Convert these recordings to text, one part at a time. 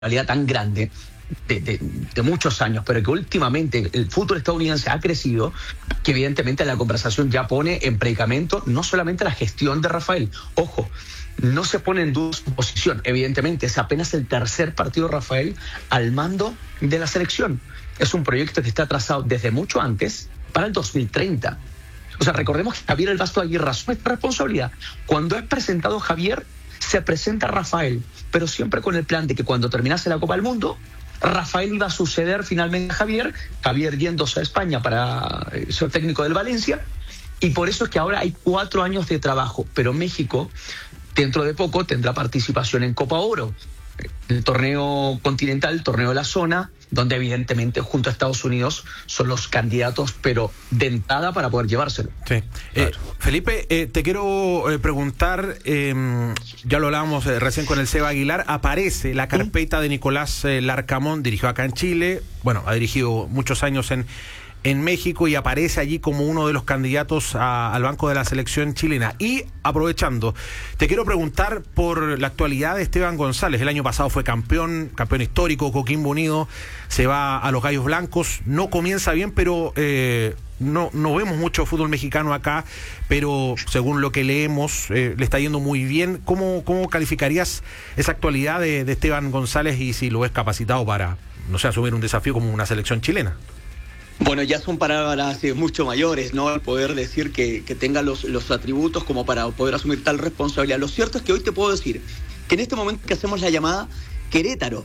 realidad tan grande de muchos años, pero que últimamente el fútbol estadounidense ha crecido, que evidentemente la conversación ya pone en predicamento no solamente la gestión de Rafael. Ojo, no se pone en duda su posición. Evidentemente es apenas el tercer partido de Rafael al mando de la selección. Es un proyecto que está trazado desde mucho antes para el 2030. O sea, recordemos que Javier El Vasto Aguirre asume esta responsabilidad. Cuando es presentado Javier, se presenta Rafael, pero siempre con el plan de que cuando terminase la Copa del Mundo, Rafael iba a suceder finalmente a Javier yéndose a España para ser técnico del Valencia, y por eso es que ahora hay 4 años de trabajo, pero México dentro de poco tendrá participación en Copa Oro, el torneo continental, el torneo de la zona, donde evidentemente junto a Estados Unidos son los candidatos, pero de entrada para poder llevárselo. Sí. Claro. Felipe, te quiero preguntar, ya lo hablábamos recién con el Seba Aguilar, aparece la carpeta de Nicolás Larcamón, dirigió acá en Chile, bueno, ha dirigido muchos años en México y aparece allí como uno de los candidatos al banco de la selección chilena. Y aprovechando, te quiero preguntar por la actualidad de Esteban González. El año pasado fue campeón histórico, Coquimbo Unido, se va a los Gallos Blancos, no comienza bien, pero no vemos mucho fútbol mexicano acá, pero según lo que leemos, le está yendo muy bien. ¿Cómo calificarías esa actualidad de Esteban González y si lo ves capacitado para, no sé, asumir un desafío como una selección chilena? Bueno, ya son palabras mucho mayores, ¿no? El poder decir que tenga los atributos como para poder asumir tal responsabilidad. Lo cierto es que hoy te puedo decir que en este momento que hacemos la llamada Querétaro,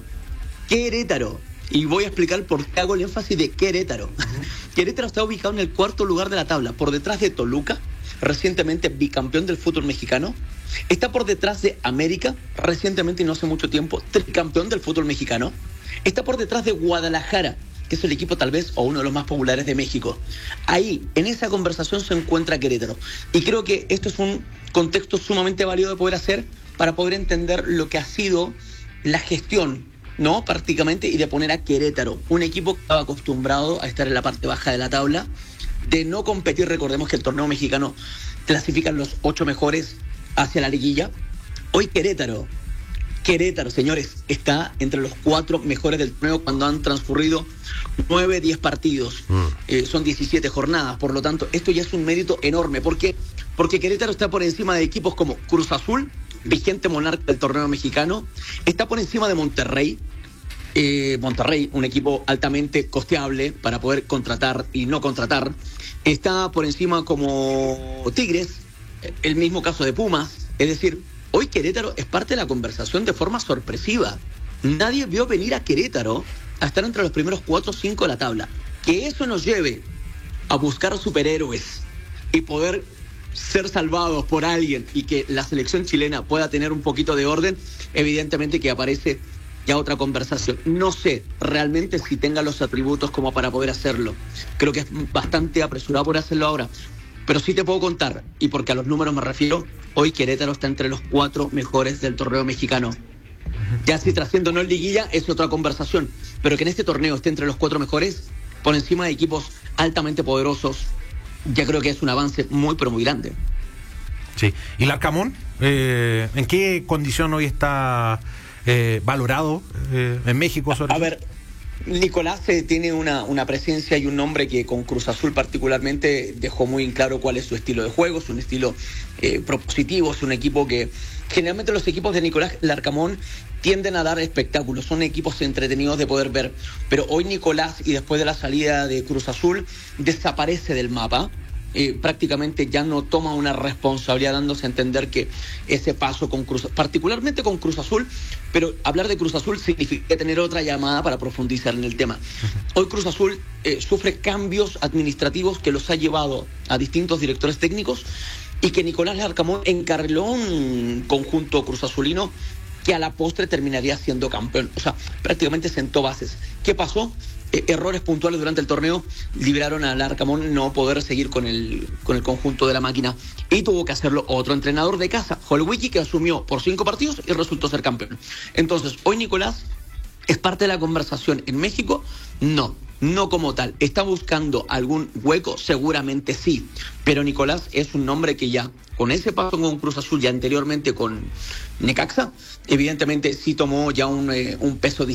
y voy a explicar por qué hago el énfasis de Querétaro. Querétaro está ubicado en el 4º lugar de la tabla, por detrás de Toluca, recientemente bicampeón del fútbol mexicano. Está por detrás de América, recientemente y no hace mucho tiempo, tricampeón del fútbol mexicano. Está por detrás de Guadalajara, que es el equipo tal vez o uno de los más populares de México. Ahí, en esa conversación se encuentra Querétaro. Y creo que esto es un contexto sumamente válido de poder hacer para poder entender lo que ha sido la gestión, ¿no? Prácticamente, y de poner a Querétaro, un equipo que estaba acostumbrado a estar en la parte baja de la tabla, de no competir. Recordemos que el torneo mexicano clasifican los 8 mejores hacia la liguilla. Hoy Querétaro, señores, está entre los 4 mejores del torneo cuando han transcurrido 9-10 partidos. Son 17 jornadas, por lo tanto, esto ya es un mérito enorme. ¿Por qué? Porque Querétaro está por encima de equipos como Cruz Azul, vigente monarca del torneo mexicano, está por encima de Monterrey, un equipo altamente costeable para poder contratar y no contratar, está por encima como Tigres, el mismo caso de Pumas, es decir, hoy Querétaro es parte de la conversación de forma sorpresiva. Nadie vio venir a Querétaro a estar entre los primeros 4 o 5 de la tabla. Que eso nos lleve a buscar superhéroes y poder ser salvados por alguien y que la selección chilena pueda tener un poquito de orden, evidentemente que aparece ya otra conversación. No sé realmente si tenga los atributos como para poder hacerlo. Creo que es bastante apresurado por hacerlo ahora. Pero sí te puedo contar, y porque a los números me refiero, hoy Querétaro está entre los 4 mejores del torneo mexicano. Ya si trasciendo no en liguilla es otra conversación, pero que en este torneo esté entre los 4 mejores, por encima de equipos altamente poderosos, ya creo que es un avance muy, pero muy grande. Sí. ¿Y Larcamón? ¿En qué condición hoy está valorado en México? A ver, Nicolás tiene una presencia y un nombre que con Cruz Azul particularmente dejó muy en claro cuál es su estilo de juego, es un estilo propositivo, es un equipo que generalmente los equipos de Nicolás Larcamón tienden a dar espectáculos, son equipos entretenidos de poder ver, pero hoy Nicolás, y después de la salida de Cruz Azul, desaparece del mapa. Prácticamente ya no toma una responsabilidad, dándose a entender que ese paso particularmente con Cruz Azul, pero hablar de Cruz Azul significa tener otra llamada para profundizar en el tema. Hoy Cruz Azul sufre cambios administrativos que los ha llevado a distintos directores técnicos y que Nicolás Larcamón encarriló un conjunto cruz azulino que a la postre terminaría siendo campeón. O sea, prácticamente sentó bases. ¿Qué pasó? Errores puntuales durante el torneo liberaron a Larcamón no poder seguir con el conjunto de la máquina y tuvo que hacerlo otro entrenador de casa, Holwicki, que asumió por 5 partidos y resultó ser campeón. Entonces, hoy Nicolás es parte de la conversación en México. No, no como tal. ¿Está buscando algún hueco? Seguramente sí, pero Nicolás es un nombre que ya, con ese paso con Cruz Azul y anteriormente con Necaxa, evidentemente sí tomó ya un peso